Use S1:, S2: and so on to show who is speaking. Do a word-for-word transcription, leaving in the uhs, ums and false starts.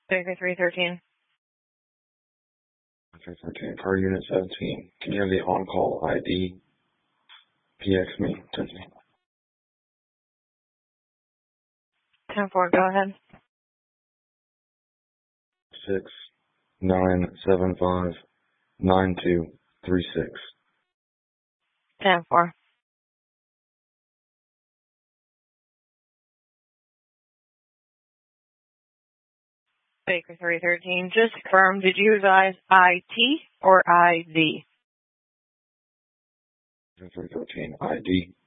S1: Baker three thirteen.
S2: three thirteen, per unit seventeen. Can you have the on-call I D? P X me, touch me.
S1: ten four, go ahead.
S2: Six nine seven five nine two three six.
S1: ten four. Baker three thirteen, just confirm, did you use I T or I D?
S2: three thirteen, I D.